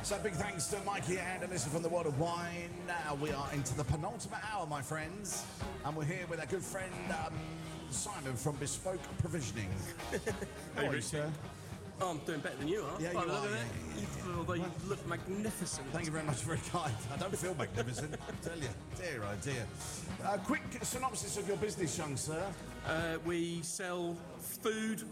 So big thanks to Mikey and Alyssa from the World of Wine. We are into the penultimate hour, my friends, and we're here with our good friend Simon from Bespoke Provisioning. How are you, sir? Oh, I'm doing better than you are. Yeah, you look are. at that. Although you look magnificent. Thank you very much, very kind. I don't feel magnificent, I tell you. Dear, oh dear. Quick synopsis of your business, young sir. We sell food,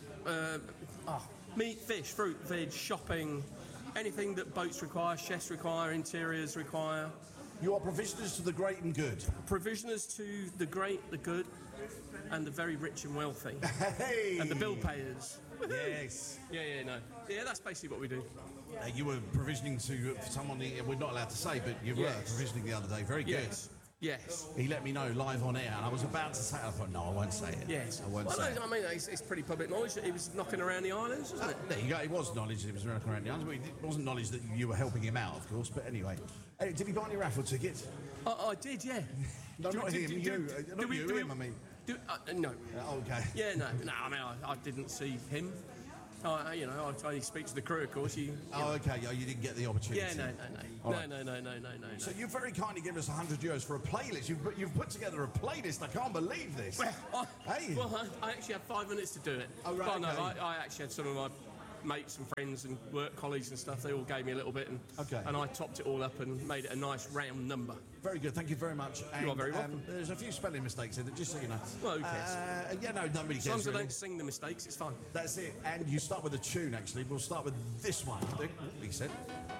meat, fish, fruit, veg, shopping, anything that boats require, chefs require, interiors require. You are provisioners to the great and good. Provisioners to the great, the good, and the very rich and wealthy. Hey! And the bill payers. Yes. Yeah, that's basically what we do. You were provisioning to someone, we're not allowed to say, but you were provisioning the other day. Very good. Yes. He let me know live on air, and I was about to say it. I thought, no, I won't say it. Yes. I won't say it. I mean, it's pretty public knowledge that he was knocking around the islands, wasn't it? There you go. It was knowledge that he was knocking around the islands, but it wasn't knowledge that you were helping him out, of course. But anyway. Hey, did he buy any raffle tickets? I did, yeah. No, not him, you. Not you, him, I mean. No. Okay. Yeah, no, I mean, I didn't see him. I only speak to the crew, of course. You okay. You didn't get the opportunity. Yeah, no. So you very kindly given us €100 for a playlist. You've put together a playlist. I can't believe this. I actually had 5 minutes to do it. Oh, right. But no, I actually had some of my mates and friends and work colleagues and stuff. They all gave me a little bit, and I topped it all up and made it a nice round number. Very good. Thank you very much. And, you are very welcome. There's a few spelling mistakes in it, just so you know. Well, who cares? Nobody cares. As long as I really. don't sing the mistakes, it's fine. That's it. And you start with a tune, actually. We'll start with this one. He said.